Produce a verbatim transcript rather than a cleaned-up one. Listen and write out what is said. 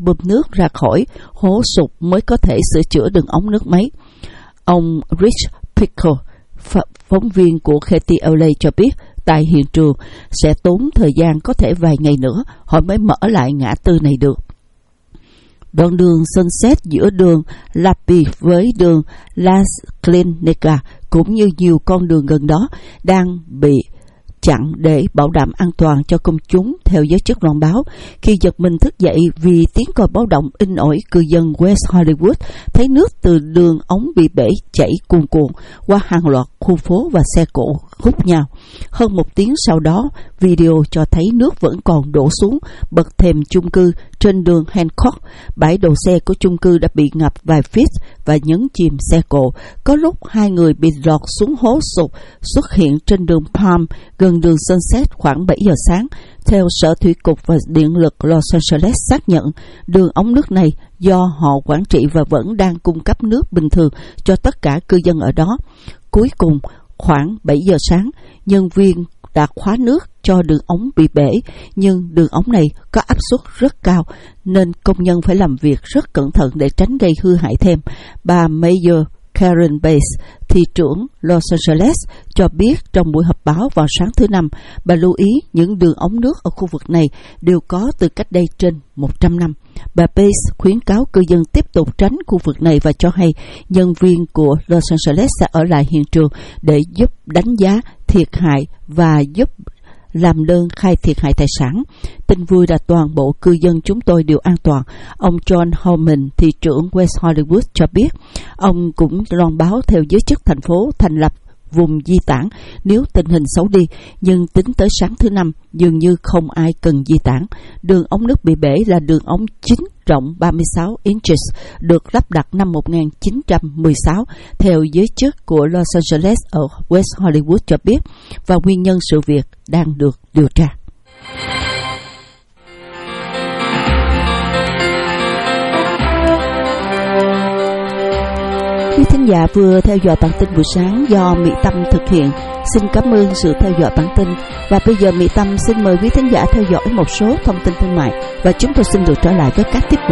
bơm nước ra khỏi hố sụt mới có thể sửa chữa đường ống nước máy. Ông Rich Pickle, phóng viên của K T L A cho biết, tại hiện trường sẽ tốn thời gian có thể vài ngày nữa họ mới mở lại ngã tư này được. Đoạn đường Sunset giữa đường Lapi với đường Las Clinicas cũng như nhiều con đường gần đó đang bị chặn để bảo đảm an toàn cho công chúng, theo giới chức loan báo. Khi giật mình thức dậy vì tiếng còi báo động in ỏi, cư dân West Hollywood thấy nước từ đường ống bị bể chảy cuồn cuộn qua hàng loạt khu phố và xe cộ hút nhau. Hơn một tiếng sau đó, video cho thấy nước vẫn còn đổ xuống bậc thềm chung cư trên đường Hancock. Bãi đậu xe của chung cư đã bị ngập vài feet và nhấn chìm xe cộ. Có lúc hai người bị lọt xuống hố sụt xuất hiện trên đường Palm gần đường Sunset khoảng bảy giờ sáng. Theo Sở Thủy cục và Điện lực Los Angeles xác nhận, đường ống nước này do họ quản trị và vẫn đang cung cấp nước bình thường cho tất cả cư dân ở đó. Cuối cùng, khoảng bảy giờ sáng, nhân viên đã khóa nước cho đường ống bị bể, nhưng đường ống này có áp suất rất cao nên công nhân phải làm việc rất cẩn thận để tránh gây hư hại thêm. Bà Mayor Karen Bass, thị trưởng Los Angeles, cho biết trong buổi họp báo vào sáng thứ Năm, bà lưu ý những đường ống nước ở khu vực này đều có từ cách đây trên một trăm năm. Bà Bass khuyến cáo cư dân tiếp tục tránh khu vực này và cho hay nhân viên của Los Angeles sẽ ở lại hiện trường để giúp đánh giá thiệt hại và giúp làm đơn khai thiệt hại tài sản. Tin vui là toàn bộ cư dân chúng tôi đều an toàn, ông John Holman, thị trưởng West Hollywood cho biết. Ông cũng loan báo theo giới chức thành phố thành lập vùng di tản nếu tình hình xấu đi, nhưng tính tới sáng thứ Năm dường như không ai cần di tản. Đường ống nước bị bể là đường ống chính rộng ba mươi sáu inches, được lắp đặt năm một nghìn chín trăm mười sáu, theo giới chức của Los Angeles ở West Hollywood cho biết, và nguyên nhân sự việc đang được điều tra. Quý thính giả vừa theo dõi bản tin buổi sáng do Mỹ Tâm thực hiện. Xin cảm ơn sự theo dõi bản tin. Và bây giờ Mỹ Tâm xin mời quý thính giả theo dõi một số thông tin thương mại và chúng tôi xin được trở lại với các tiết mục